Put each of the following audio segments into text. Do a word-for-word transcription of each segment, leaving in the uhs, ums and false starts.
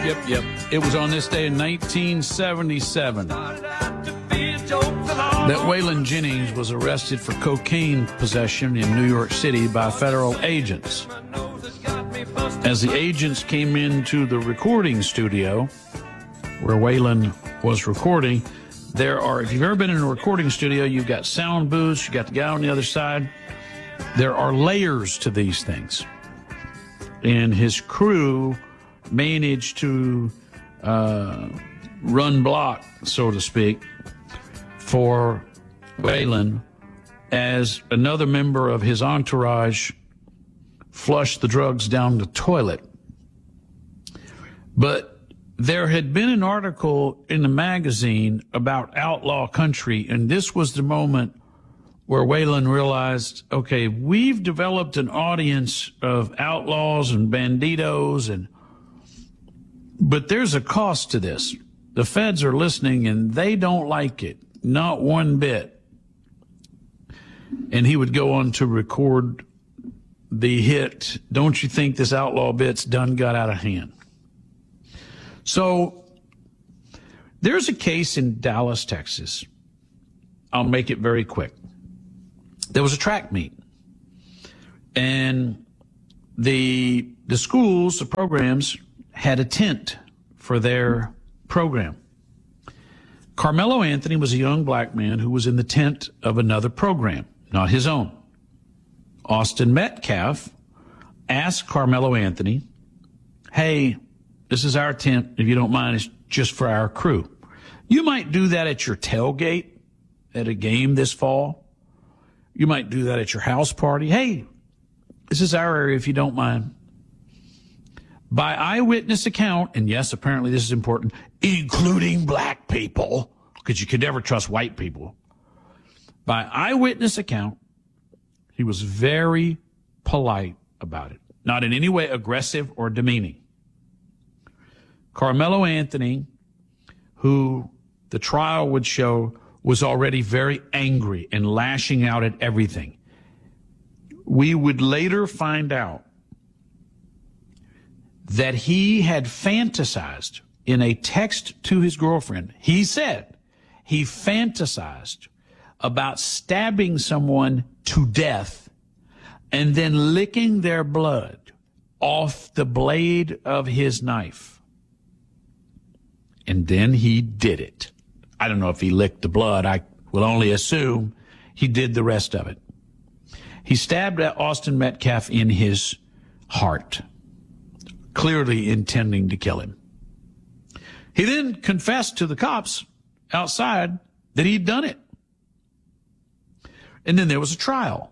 yep, yep. It was on this day in nineteen seventy-seven that Waylon Jennings was arrested for cocaine possession in New York City by federal agents. As the agents came into the recording studio where Waylon was recording, there are, if you've ever been in a recording studio, you've got sound booths, you've got the guy on the other side. There are layers to these things. And his crew managed to uh, run block, so to speak, for Waylon as another member of his entourage flushed the drugs down the toilet. But there had been an article in the magazine about outlaw country, and this was the moment where Waylon realized, okay, we've developed an audience of outlaws and banditos, and but there's a cost to this. The feds are listening, and they don't like it, not one bit. And he would go on to record the hit, "Don't You Think This Outlaw Bit's Done Got Out of Hand." So there's a case in Dallas, Texas. I'll make it very quick. There was a track meet, and the the schools, the programs, had a tent for their program. Carmelo Anthony was a young black man who was in the tent of another program, not his own. Austin Metcalf asked Carmelo Anthony, "Hey, this is our tent. If you don't mind, it's just for our crew. You might do that at your tailgate at a game this fall. You might do that at your house party. Hey, this is our area if you don't mind." By eyewitness account, and yes, apparently this is important, including black people, because you could never trust white people. By eyewitness account, he was very polite about it, not in any way aggressive or demeaning. Carmelo Anthony, who the trial would show was already very angry and lashing out at everything. We would later find out that he had fantasized in a text to his girlfriend. He said he fantasized about stabbing someone to death and then licking their blood off the blade of his knife. And then he did it. I don't know if he licked the blood. I will only assume he did the rest of it. He stabbed Austin Metcalf in his heart, clearly intending to kill him. He then confessed to the cops outside that he'd done it. And then there was a trial.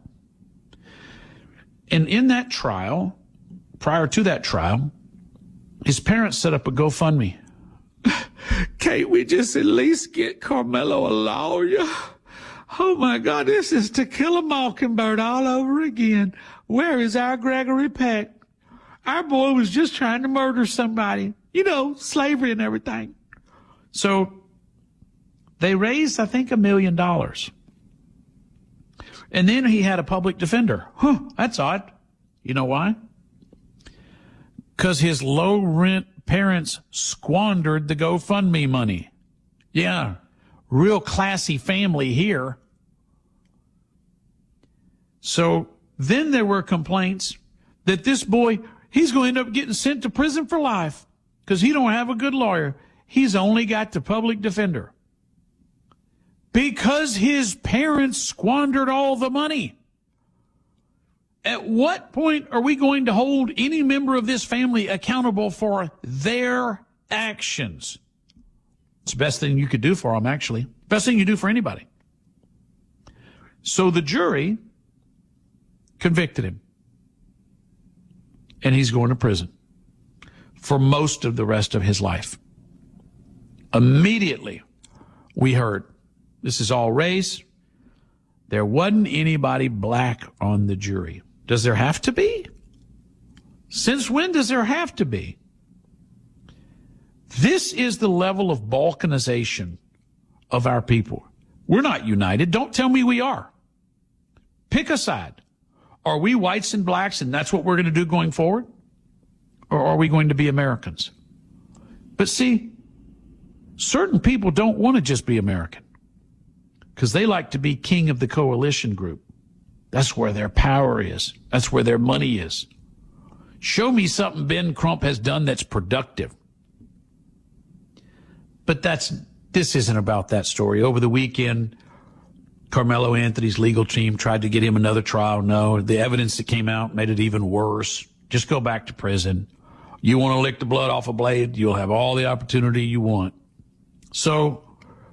And in that trial, prior to that trial, his parents set up a GoFundMe. "Can't we just at least get Carmelo a lawyer? Oh my God, this is To Kill a Mockingbird all over again. Where is our Gregory Peck? Our boy was just trying to murder somebody. You know, slavery and everything." So they raised, I think, a million dollars. And then he had a public defender. Huh, that's odd. You know why? Because his low-rent parents squandered the GoFundMe money. Yeah, real classy family here. So then there were complaints that this boy, he's going to end up getting sent to prison for life because he don't have a good lawyer. He's only got the public defender because his parents squandered all the money. At what point are we going to hold any member of this family accountable for their actions? It's the best thing you could do for them, actually. Best thing you do for anybody. So the jury convicted him. And he's going to prison for most of the rest of his life. Immediately, we heard, this is all race. There wasn't anybody black on the jury. Does there have to be? Since when does there have to be? This is the level of balkanization of our people. We're not united. Don't tell me we are. Pick a side. Are we whites and blacks and that's what we're going to do going forward? Or are we going to be Americans? But see, certain people don't want to just be American because they like to be king of the coalition group. That's where their power is. That's where their money is. Show me something Ben Crump has done that's productive. But that's this isn't about that story. Over the weekend, Carmelo Anthony's legal team tried to get him another trial. No, the evidence that came out made it even worse. Just go back to prison. You want to lick the blood off a blade, you'll have all the opportunity you want. So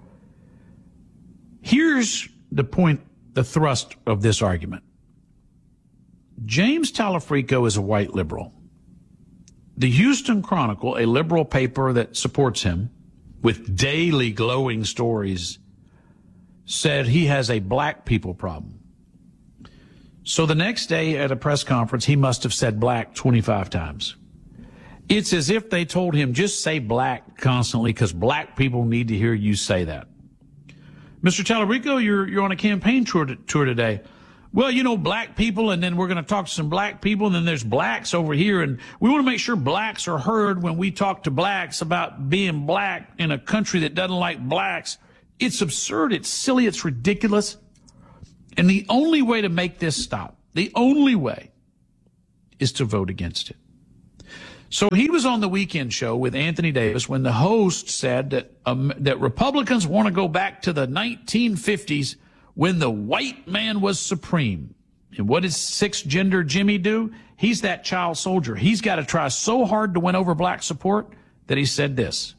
here's the point, the thrust of this argument. James Talafrico is a white liberal. The Houston Chronicle, a liberal paper that supports him with daily glowing stories, said he has a black people problem. So the next day at a press conference, he must have said black twenty-five times. It's as if they told him, just say black constantly because black people need to hear you say that. Mister Talarico, you're, you're on a campaign tour, to, tour today. Well, you know, black people, and then we're going to talk to some black people, and then there's blacks over here, and we want to make sure blacks are heard when we talk to blacks about being black in a country that doesn't like blacks. It's absurd. It's silly. It's ridiculous. And the only way to make this stop, the only way, is to vote against it. So he was on the Weekend Show with Anthony Davis when the host said that um, that Republicans want to go back to the nineteen fifties when the white man was supreme. And what does six-gender Jimmy do? He's that child soldier. He's got to try so hard to win over black support that he said this.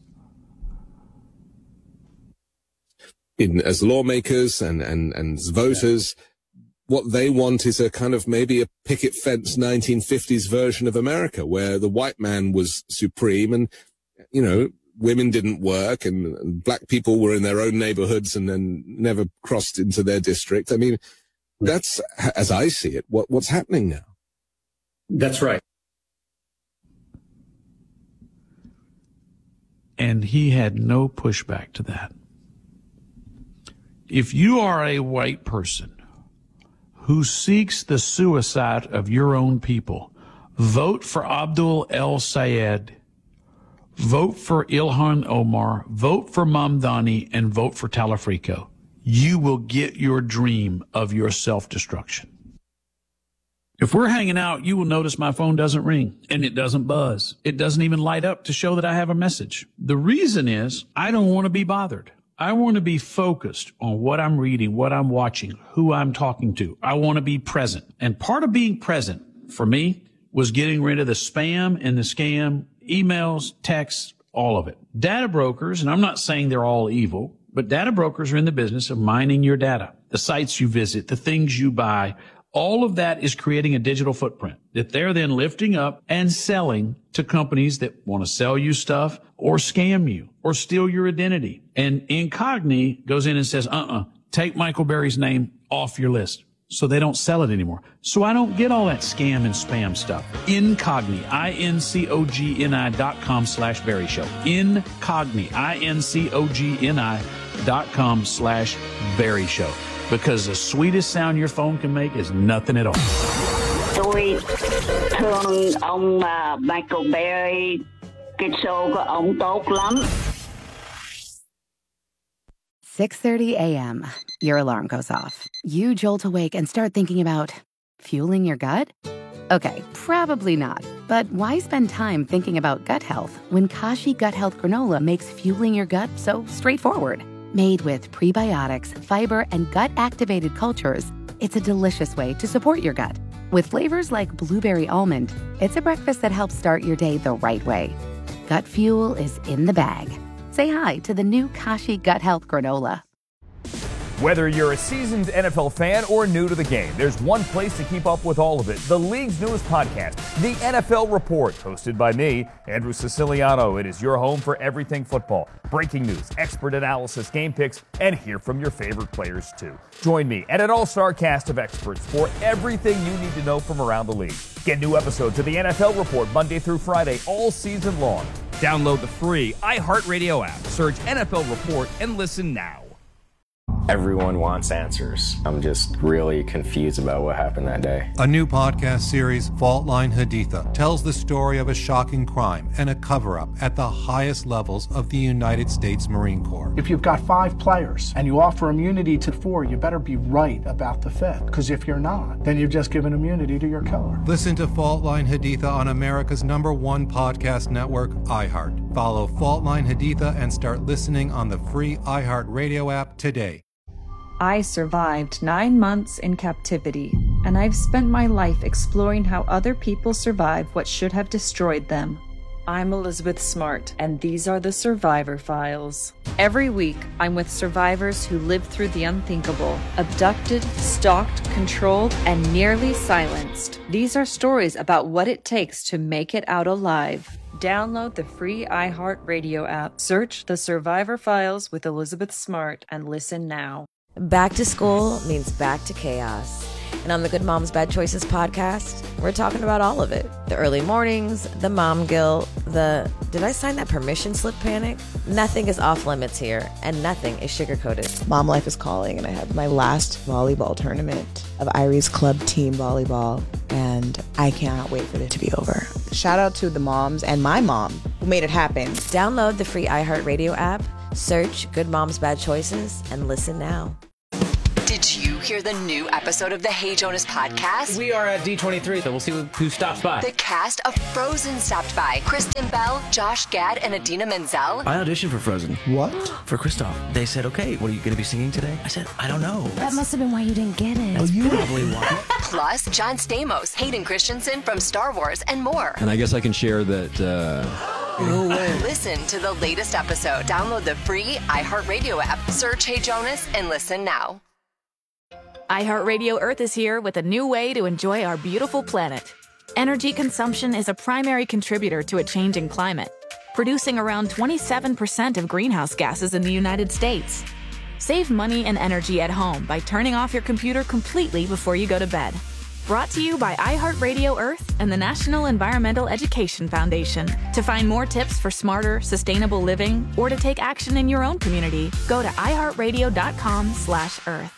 In, as lawmakers and, and, and as voters, what they want is a kind of maybe a picket fence nineteen fifties version of America where the white man was supreme and, you know, women didn't work and, and black people were in their own neighborhoods and then never crossed into their district. I mean, that's, as I see it, what, what's happening now. That's right. And he had no pushback to that. If you are a white person who seeks the suicide of your own people, vote for Abdul El Sayed, vote for Ilhan Omar, vote for Mamdani, and vote for Talafrico. You will get your dream of your self-destruction. If we're hanging out, you will notice my phone doesn't ring and it doesn't buzz. It doesn't even light up to show that I have a message. The reason is I don't want to be bothered. I want to be focused on what I'm reading, what I'm watching, who I'm talking to. I want to be present. And part of being present for me was getting rid of the spam and the scam, emails, texts, all of it. Data brokers, and I'm not saying they're all evil, but data brokers are in the business of mining your data, the sites you visit, the things you buy. All of that is creating a digital footprint that they're then lifting up and selling to companies that want to sell you stuff or scam you or steal your identity. And Incogni goes in and says, uh-uh, take Michael Berry's name off your list. So they don't sell it anymore. So I don't get all that scam and spam stuff. Incogni, I N C O G N I dot com slash Berry Show. Incogni, I N C O G N I dot com slash Berry Show. Because the sweetest sound your phone can make is nothing at all. Tôi thương ông Michael Berry, cái show của ông tốt lắm. six thirty a.m. Your alarm goes off. You jolt awake and start thinking about fueling your gut? Okay, probably not. But why spend time thinking about gut health when Kashi Gut Health Granola makes fueling your gut so straightforward? Made with prebiotics, fiber, and gut-activated cultures, it's a delicious way to support your gut. With flavors like blueberry almond, it's a breakfast that helps start your day the right way. Gut fuel is in the bag. Say hi to the new Kashi Gut Health Granola. Whether you're a seasoned N F L fan or new to the game, there's one place to keep up with all of it. The league's newest podcast, The N F L Report, hosted by me, Andrew Siciliano. It is your home for everything football. Breaking news, expert analysis, game picks, and hear from your favorite players, too. Join me and an all-star cast of experts for everything you need to know from around the league. Get new episodes of The N F L Report Monday through Friday all season long. Download the free iHeartRadio app, search N F L Report, and listen now. Everyone wants answers. I'm just really confused about what happened that day. A new podcast series, Fault Line Haditha, tells the story of a shocking crime and a cover-up at the highest levels of the United States Marine Corps. If you've got five players and you offer immunity to four, you better be right about the fifth. Because if you're not, then you've just given immunity to your killer. Listen to Fault Line Haditha on America's number one podcast network, iHeart. Follow Fault Line Haditha and start listening on the free iHeart Radio app today. I survived nine months in captivity, and I've spent my life exploring how other people survive what should have destroyed them. I'm Elizabeth Smart, and these are the Survivor Files. Every week, I'm with survivors who lived through the unthinkable, abducted, stalked, controlled, and nearly silenced. These are stories about what it takes to make it out alive. Download the free iHeartRadio app, search The Survivor Files with Elizabeth Smart, and listen now. Back to school means back to chaos. And on the Good Moms Bad Choices podcast, we're talking about all of it. The early mornings, the mom guilt, the did I sign that permission slip panic? Nothing is off limits here, and nothing is sugar-coated. Mom life is calling, and I have my last volleyball tournament of Irie's club team volleyball, and I cannot wait for it to be over. Shout out to the moms and my mom who made it happen. Download the free iHeartRadio app, search Good Moms Bad Choices, and listen now. Did you hear the new episode of the Hey Jonas podcast? We are at D twenty-three, so we'll see who stops by. The cast of Frozen stopped by. Kristen Bell, Josh Gad, and Adina Menzel. I auditioned for Frozen. What? For Kristoff. They said, okay, what are you going to be singing today? I said, I don't know. That must have been why you didn't get it. That's oh, probably why. Plus, John Stamos, Hayden Christensen from Star Wars, and more. And I guess I can share that... Uh... No way. Listen to the latest episode. Download the free iHeartRadio app. Search Hey Jonas and listen now. iHeartRadio Earth is here with a new way to enjoy our beautiful planet. Energy consumption is a primary contributor to a changing climate, producing around twenty-seven percent of greenhouse gases in the United States. Save money and energy at home by turning off your computer completely before you go to bed. Brought to you by iHeartRadio Earth and the National Environmental Education Foundation. To find more tips for smarter, sustainable living, or to take action in your own community, go to iHeartRadio.com slash Earth.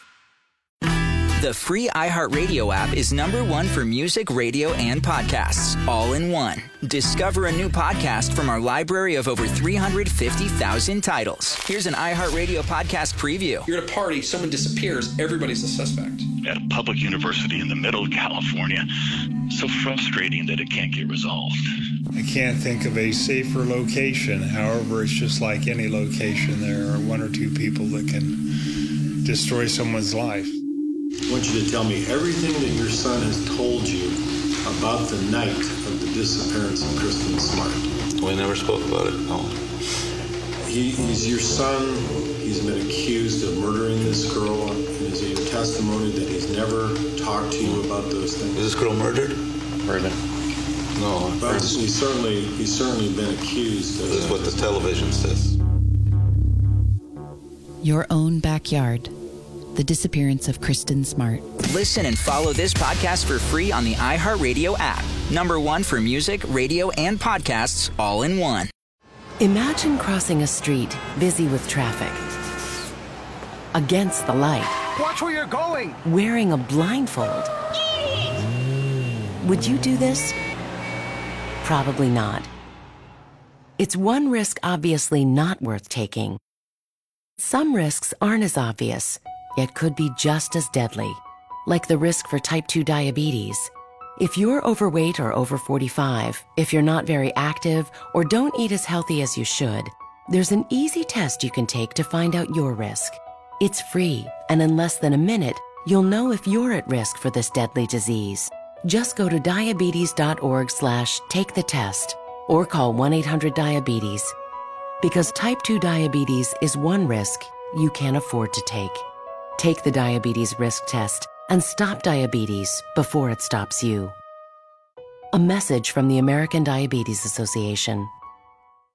The free iHeartRadio app is number one for music, radio, and podcasts, all in one. Discover a new podcast from our library of over three hundred fifty thousand titles. Here's an iHeartRadio podcast preview. You're at a party, someone disappears, everybody's a suspect. At a public university in the middle of California, so frustrating that it can't get resolved. I can't think of a safer location. However, it's just like any location. There are one or two people that can destroy someone's life. I want you to tell me everything that your son has told you about the night of the disappearance of Kristen Smart. We never spoke about it, no. He, he's your son. He's been accused of murdering this girl. And is it your testimony that he's never talked to you about those things? Is this girl murdered? Murdered. No. But he's certainly, he's certainly been accused of This is what the television says. Your own backyard. The disappearance of Kristen Smart. Listen and follow this podcast for free on the iHeartRadio app. Number one for music, radio, and podcasts, all in one. Imagine crossing a street busy with traffic. Against the light. Watch where you're going. Wearing a blindfold. Would you do this? Probably not. It's one risk obviously not worth taking. Some risks aren't as obvious, yet could be just as deadly, like the risk for type two diabetes. If you're overweight or over forty-five, if you're not very active, or don't eat as healthy as you should, there's an easy test you can take to find out your risk. It's free, and in less than a minute, you'll know if you're at risk for this deadly disease. Just go to diabetes.org slash take the test, or call one eight hundred diabetes. Because type two diabetes is one risk you can't afford to take. Take the diabetes risk test and stop diabetes before it stops you. A message from the American Diabetes Association.